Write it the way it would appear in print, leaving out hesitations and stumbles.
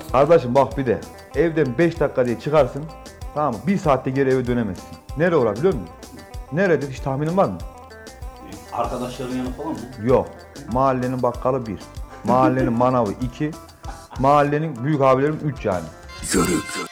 Kardeşim bak bir de evden 5 dakika diye çıkarsın. Tamam mı? 1 saatte geri eve dönemezsin. Nereye olur biliyor musun? Nerededir hiç tahminin var mı? Arkadaşların yanı falan mı? Yok. Mahallenin bakkalı 1. Mahallenin manavı 2. Mahallenin büyük abilerim 3 yani. Yörük.